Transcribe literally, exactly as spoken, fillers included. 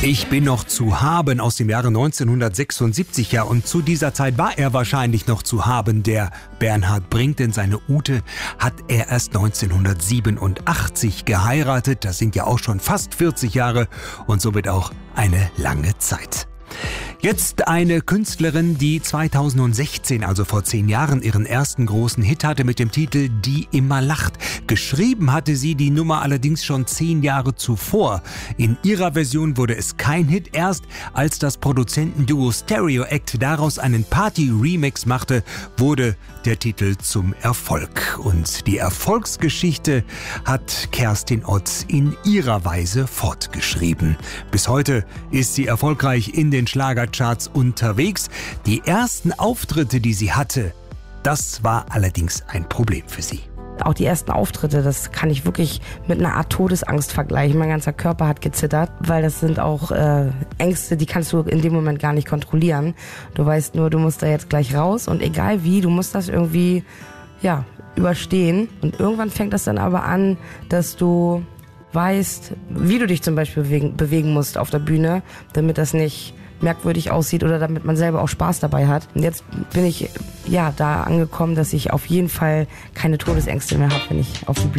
Ich bin noch zu haben aus dem Jahre neunzehnhundertsechsundsiebzig, ja, und zu dieser Zeit war er wahrscheinlich noch zu haben, der Bernhard Brink, denn seine Ute hat er erst neunzehnhundertsiebenundachtzig geheiratet. Das sind ja auch schon fast vierzig Jahre und somit auch eine lange Zeit. Jetzt eine Künstlerin, die zweitausendsechzehn, also vor zehn Jahren, ihren ersten großen Hit hatte mit dem Titel Die immer lacht. Geschrieben hatte sie die Nummer allerdings schon zehn Jahre zuvor. In ihrer Version wurde es kein Hit, erst als das Produzentenduo Stereo Act daraus einen Party-Remix machte, wurde der Titel zum Erfolg. Und die Erfolgsgeschichte hat Kerstin Ott in ihrer Weise fortgeschrieben. Bis heute ist sie erfolgreich in den Schlagercharts unterwegs. Die ersten Auftritte, die sie hatte, das war allerdings ein Problem für sie. Auch die ersten Auftritte, das kann ich wirklich mit einer Art Todesangst vergleichen. Mein ganzer Körper hat gezittert, weil das sind auch äh, Ängste, die kannst du in dem Moment gar nicht kontrollieren. Du weißt nur, du musst da jetzt gleich raus und egal wie, du musst das irgendwie ja, überstehen. Und irgendwann fängt das dann aber an, dass du weißt, wie du dich zum Beispiel bewegen, bewegen musst auf der Bühne, damit das nicht merkwürdig aussieht oder damit man selber auch Spaß dabei hat. Und jetzt bin ich ja da angekommen, dass ich auf jeden Fall keine Todesängste mehr habe, wenn ich auf die Bühne